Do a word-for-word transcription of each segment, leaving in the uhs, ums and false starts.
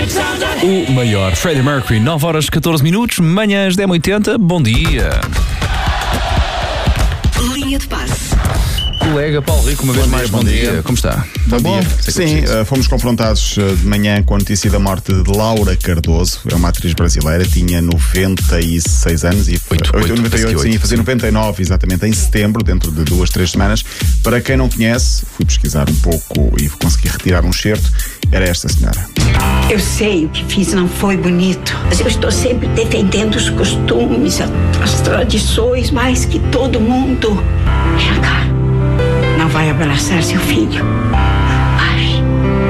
O maior Freddie Mercury, nove horas catorze minutos, manhãs dez e oitenta, bom dia. Linha de passe. Colega Paulo Rico, uma vez mais, bom dia. Como está? Bom dia. Sim, uh, fomos confrontados uh, de manhã com a notícia da morte de Laura Cardoso. É uma atriz brasileira, tinha noventa e seis anos e foi noventa e oito, sim, fazer noventa e nove exatamente em setembro, dentro de duas, três semanas. Para quem não conhece, fui pesquisar um pouco e consegui retirar um certo. Era esta senhora. Eu sei o que fiz não foi bonito, mas eu estou sempre defendendo os costumes, as tradições, mais que todo mundo. Vem cá, não vai abraçar seu filho. Vai.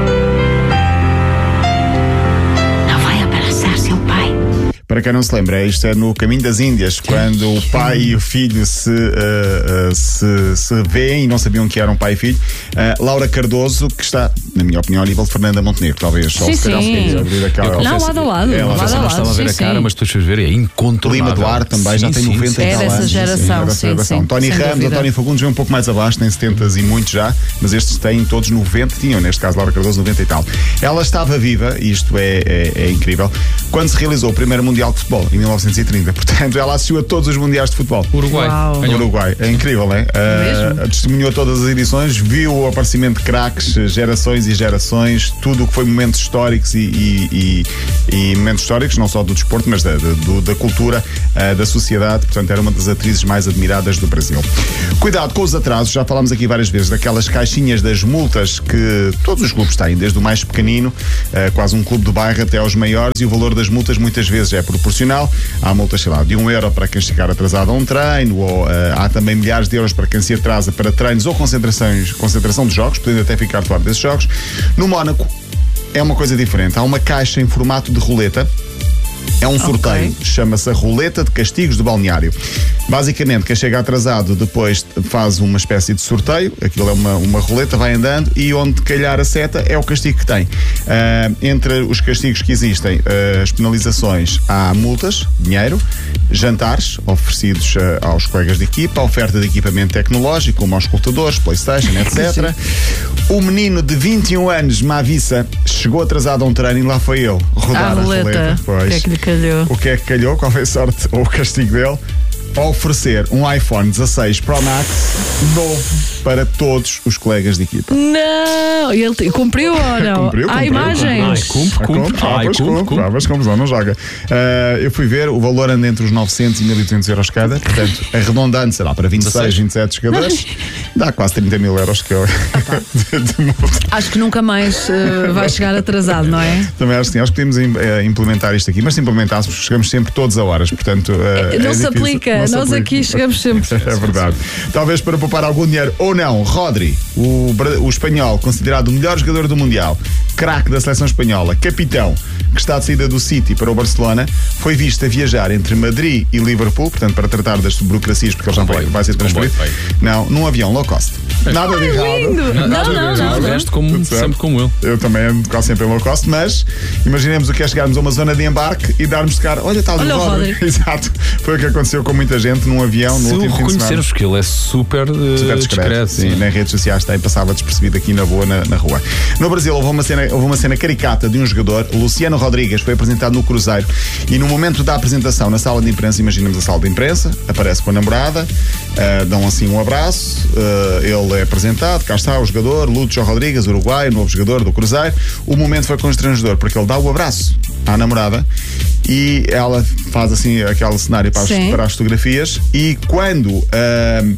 Não vai abraçar seu pai. Para quem não se lembra, isto é no Caminho das Índias, quando o pai e o filho se, uh, uh, se, se veem e não sabiam que eram pai e filho. Uh, Laura Cardoso, que está, na minha opinião, ao nível de Fernanda Montenegro, talvez. Sim, sim. Aquela, não, lado a lado. Ela lado já não estava a ver sim, a cara, sim. mas tu deixas ver, é incontornável. Lima Duarte também, sim, já tem sim, noventa sim. e É tal dessa anos. geração, Sim, sim, geração. sim, Tony sem Ramos, dúvida. António Fagundes vem um pouco mais abaixo, tem setenta e muitos já, mas estes têm todos noventa, tinham neste caso Laura Cardoso noventa e tal. Ela estava viva, e isto é, é, é incrível, quando se realizou o primeiro Mundial de Futebol, em mil novecentos e trinta. Portanto, ela assistiu a todos os Mundiais de Futebol. Uruguai. Uau. No Uruguai. É incrível, não é? Uh, testemunhou todas as edições, viu o aparecimento de craques, gerações e gerações, tudo o que foi momentos históricos e, e, e, e momentos históricos, não só do desporto, mas da, da, da cultura, uh, da sociedade. Portanto, era uma das atrizes mais admiradas do Brasil. Cuidado com os atrasos, já falámos aqui várias vezes daquelas caixinhas das multas que todos os clubes têm, desde o mais pequenino, uh, quase um clube de bairro, até aos maiores, e o valor das multas muitas vezes é proporcional. Há multas, sei lá, de um euro para quem chegar atrasado a um treino, ou uh, há também milhares de euros para quem se atrasa para treinos ou concentrações, concentração de jogos, podendo até ficar fora desses jogos. No Mónaco é uma coisa diferente. Há uma caixa em formato de roleta. É um sorteio, okay. Chama-se a roleta de castigos do balneário. Basicamente, quem chega atrasado depois faz uma espécie de sorteio. Aquilo é uma, uma roleta, vai andando, e onde calhar a seta é o castigo que tem. Uh, entre os castigos que existem, uh, as penalizações, há multas, dinheiro, jantares oferecidos uh, aos colegas de equipa, a oferta de equipamento tecnológico, como aos escutadores, PlayStation, etcétera. O menino de vinte e um anos, Mavissa, chegou atrasado a um treino e lá foi ele rodar a roleta. A roleta. Pois. O que é que lhe calhou? O que é que calhou? Qual foi a sorte ou o castigo dele? A oferecer um iPhone dezasseis Pro Max novo para todos os colegas de equipa. Não! Ele te- cumpriu ou não? Cumpriu, Há cumpriu, imagens. cumpriu. Cumpre, Ah, cumpre. ah, Ai, pois cumpre, cumpre, cumpre. ah, mas como não joga. Uh, eu fui ver, o valor anda entre os novecentos e mil e duzentos euros cada, portanto, arredondando, sei lá, para vinte e seis, vinte e sete jogadores, dá quase trinta mil euros que eu, de, de multa. Acho que nunca mais uh, vai chegar atrasado, não é? Também acho que sim, acho que podemos uh, implementar isto aqui, mas se implementássemos, chegamos sempre todos a horas, portanto. Uh, não é se difícil. aplica, Não se nós aplica. aqui chegamos sempre. É verdade. Talvez para poupar algum dinheiro ou não, Rodri, o, o espanhol, considerado o melhor jogador do Mundial, craque da seleção espanhola, capitão, que está de saída do City para o Barcelona, foi visto a viajar entre Madrid e Liverpool, portanto, para tratar das burocracias, porque ele já vai, vai ser transferido. Não, num avião low cost. Nada de errado. Lindo! Não, não, não. Já não. veste como, Tudo certo. sempre como ele. Eu também ando quase sempre em low cost, mas imaginemos o que é chegarmos a uma zona de embarque e darmos de cara, olha, está ali Olha o o Rodri. Rodri. Exato. Foi o que aconteceu com muita gente num avião no Se o último fim de semana. reconhecermos, porque ele é super, uh, Super discreto, discreto. sim, sim. nas redes sociais tem, passava despercebido aqui na boa, na, na rua. No Brasil houve uma, cena, houve uma cena caricata de um jogador, Luciano Rodrigues, foi apresentado no Cruzeiro, e no momento da apresentação na sala de imprensa, imaginemos a sala de imprensa, aparece com a namorada, uh, dão assim um abraço, uh, ele é apresentado, cá está o jogador, Lúcio Rodrigues, Uruguai, novo jogador do Cruzeiro. O momento foi constrangedor, porque ele dá o abraço à namorada e ela faz assim aquele cenário para as, para as fotografias, e quando uh,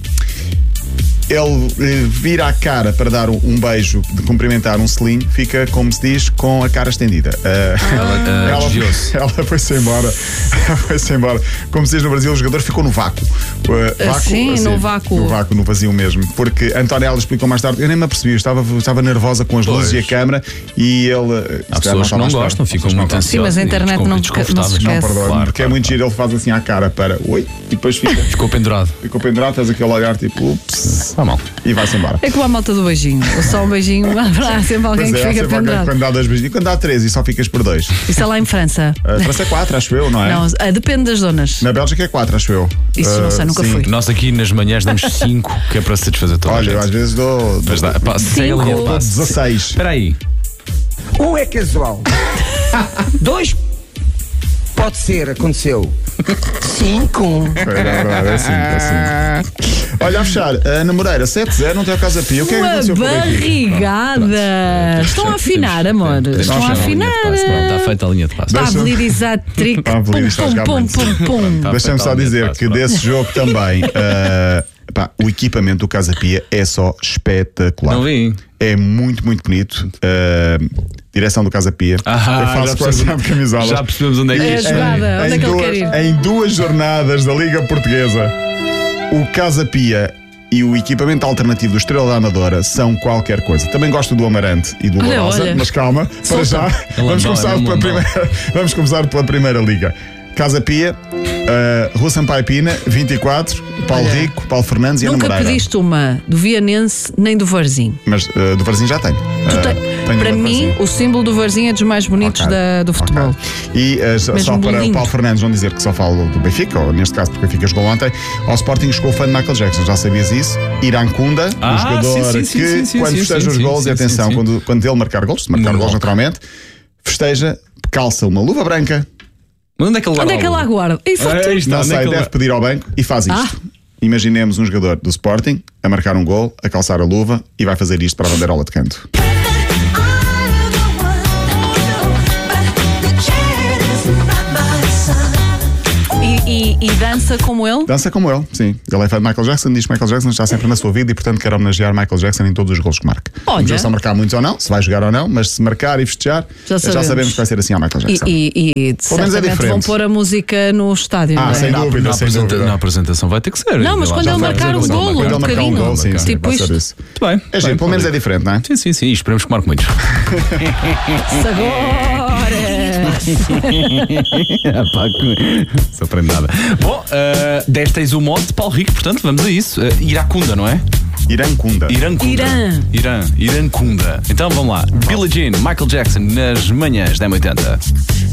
ele vira a cara para dar um, um beijo, de cumprimentar um selinho, fica, como se diz, com a cara estendida. Uh, Ela, uh, ela, desviou-se. ela foi-se embora. Ela foi-se embora. Como se diz no Brasil, o jogador ficou no vácuo. Uh, vácuo Sim, assim, no vácuo. No vácuo, no vazio mesmo. Porque Antonella explicou mais tarde, eu nem me apercebi, eu estava, estava nervosa com as luzes Pois. e a câmara, e ele. Há pessoas que não gostam, ficam muito ansiosas. Sim, mas a internet não- não se Não, esquece. perdão, Claro, porque é claro, muito claro. giro, ele faz assim à cara para oi, e depois fica. Ficou pendurado. Ficou pendurado, tens aquele olhar tipo, ups, Está mal. e vai-se embora. É como a malta do beijinho. Ou só um beijinho, há sempre alguém Pois que é, há fica sempre alguém pendurado. que quando dá dois beijinhos, quando dá três e só ficas por dois. Isso é lá em França. Uh, França é quatro, acho eu, não é? Não, ah, depende das zonas. Na Bélgica é quatro, acho eu. Isso não sei, nunca sim. fui. Nós aqui nas manhãs damos cinco, que é para satisfazer toda a Olha, eu às gente. vezes dou. Mas dá, pá, sem a linha de passe. dezasseis. Espera aí. Um é casual. Dois, pode ser, aconteceu. Cinco. É verdade, é assim, é assim. Olha, a fechar, a Namoreira sete a zero, não tem o Casa Pia. O que é que Uma aconteceu com o Benfica? barrigada. Estão a afinar, amor. Estão a afinar. Está feita a linha de passe. Pavlidizar trick. Pá, Avelino está a jogar Pum, muito. pum, pum, pum. Tá Deixa-me feita só a linha de dizer passe, que pronto. desse jogo também, uh, pá, o equipamento do Casa Pia é só espetacular. Não vi. É muito, muito bonito. Uh, direção do Casa Pia. Ah, Eu já faço coleção percebemos. de camisolas. Já percebemos onde é que É a isto jogada. Onde é em, que ele duas, quer ir? em duas jornadas da Liga Portuguesa, o Casa Pia e o equipamento alternativo do Estrela da Amadora são qualquer coisa. Também gosto do Amarante e do Olha, Lourosa, olha. mas calma, para Solta. já vamos Lambão, começar, é mesmo pela lambão. primeira, vamos começar pela Primeira Liga. Casa Pia, uh, Rua Sampaio Pina, vinte e quatro, Paulo Olha, Rico, Paulo Fernandes e a Nunca Namoreira. pediste uma do Vianense nem do Varzinho. Mas uh, do Varzinho já tenho. Tu Uh, te- tenho Para uma do mim, Varzinho. o símbolo do Varzinho é dos mais bonitos Ok, da- do futebol. ok. E uh, só- Mesmo só para lindo. o Paulo Fernandes não dizer que só falo do Benfica, ou neste caso porque o Benfica jogou ontem, ao Sporting chegou o fã de Michael Jackson, já sabias isso? Iracunda, Ah, um jogador sim, sim, sim, que sim, sim, quando sim, festeja sim, os gols, sim, e atenção, sim, sim. Quando, quando ele marcar gols, se marcar No gols bloco. naturalmente, festeja, calça uma luva branca, Mas onde é que ele Onde é que ele aguarda? Exato. É isto, não onde é sei, que ele- deve pedir ao banco e faz isto. Ah. Imaginemos um jogador do Sporting a marcar um gol, a calçar a luva e vai fazer isto para a bandeirola de canto. E, e- e dança como ele? Dança como ele, sim. Ele é fã de Michael Jackson, diz que Michael Jackson está sempre na sua vida e, portanto, quer homenagear Michael Jackson em todos os gols que marca. Olha. Não sei se vai marcar muitos ou não, se vai jogar ou não, mas se marcar e festejar, Já já sabemos. sabemos, que vai ser assim ao Michael E, Jackson. e, e Pelo menos é certamente diferente. vão pôr a música no estádio, Ah, não é? sem Na, dúvida, na, sem apresenta- dúvida. na apresentação vai ter que ser. Não, mas Lá quando já ele vai marcar fazer um quando ele golo, Quando marcar. ele marcar um bocadinho. gol, sim, sim, Tipo vai ser isto. isso. Muito bem. É giro, bem, pelo menos é pode ir. diferente, não é? Sim, sim, sim. Esperemos que marque muitos. Se agora! Ah, pá, que- Só aprende nada. Bom, uh, dez tens o mote, Paulo Rico, portanto, vamos a isso. Uh, Iracunda, não é? Iracunda. Irancunda. Irã. Irã. Irancunda. Então vamos lá. Billie Jean, Michael Jackson, nas manhãs da M oitenta.